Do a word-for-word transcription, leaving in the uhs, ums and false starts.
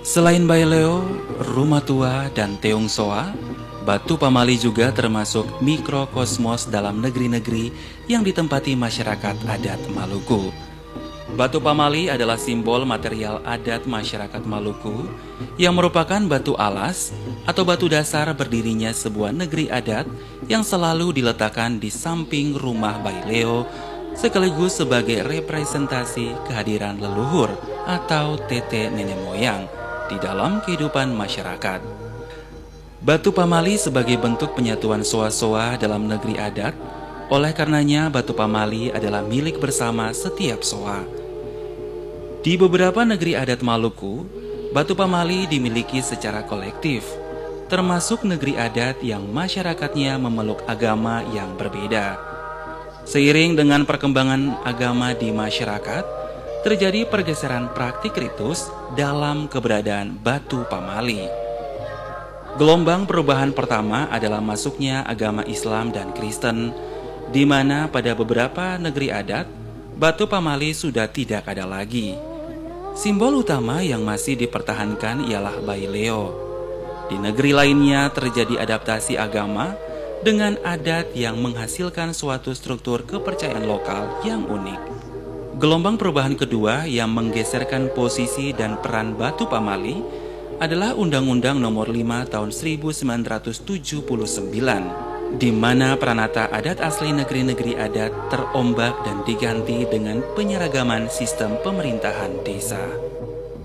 Selain Baileo, Rumah Tua, dan Teong Soa, Batu Pamali juga termasuk mikrokosmos dalam negeri-negeri yang ditempati masyarakat adat Maluku. Batu Pamali adalah simbol material adat masyarakat Maluku yang merupakan batu alas atau batu dasar berdirinya sebuah negeri adat yang selalu diletakkan di samping rumah Baileo sekaligus sebagai representasi kehadiran leluhur atau tete nenek moyang di dalam kehidupan masyarakat. Batu Pamali sebagai bentuk penyatuan soa-soa dalam negeri adat, oleh karenanya Batu Pamali adalah milik bersama setiap soa. Di beberapa negeri adat Maluku, Batu Pamali dimiliki secara kolektif, termasuk negeri adat yang masyarakatnya memeluk agama yang berbeda. Seiring dengan perkembangan agama di masyarakat, terjadi pergeseran praktik ritus dalam keberadaan Batu Pamali. Gelombang perubahan pertama adalah masuknya agama Islam dan Kristen, di mana pada beberapa negeri adat, Batu Pamali sudah tidak ada lagi. Simbol utama yang masih dipertahankan ialah Baileo. Di negeri lainnya terjadi adaptasi agama dengan adat yang menghasilkan suatu struktur kepercayaan lokal yang unik. Gelombang perubahan kedua yang menggeserkan posisi dan peran Batu Pamali adalah Undang-Undang Nomor lima Tahun seribu sembilan ratus tujuh puluh sembilan, di mana peranata adat asli negeri-negeri adat terombak dan diganti dengan penyeragaman sistem pemerintahan desa.